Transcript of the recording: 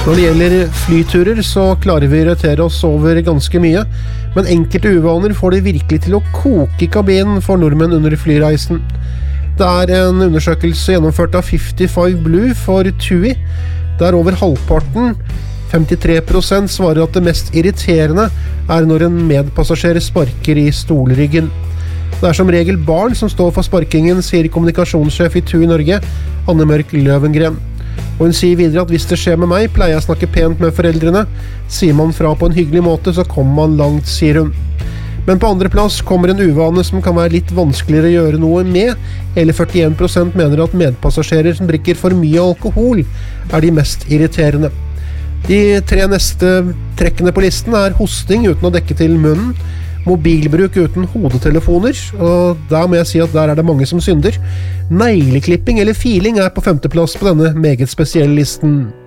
Når det gjelder flyturer så klarer vi å irritere oss over ganske mye, men enkelte uvaner får det virkelig til å koke i kabinen for nordmenn under flyreisen. Det en undersøkelse gjennomført av 55 Blue for TUI, der over halvparten, 53%, svarer at det mest irriterende når en medpassasjer sparker i stolryggen. Det som regel barn som står for sparkingen, sier kommunikasjonssjef i TUI Norge, Anne Mørk Løvengren. Og hun sier videre at hvis det skjer med meg, pleier jeg å snakke pent med foreldrene. Sier man fra på en hyggelig måte, så kommer man langt, sier hun. Men på andre plass kommer en uvane som kan være litt vanskeligere å gjøre noe med. Hele 41% mener at medpassasjerer som drikker for mye alkohol de mest irriterende. De 3 neste trekkene på listen hosting uten å dekke til munnen, mobilbruk uten hodetelefoner, og der må jeg si at der det mange som synder. Negleklipping eller filing på 5. plass på denne meget spesielle listen.